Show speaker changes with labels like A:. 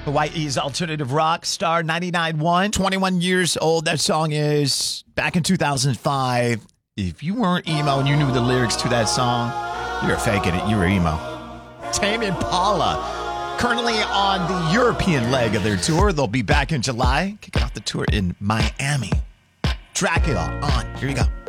A: Hawaii's alternative rock star 99.1, 21 years old. That song is back in 2005. If you weren't emo and you knew the lyrics to that song, you're faking it. You were emo. Tame Impala, currently on the European leg of their tour. They'll be back in July, kicking off the tour in Miami. Dracula on. Here you go.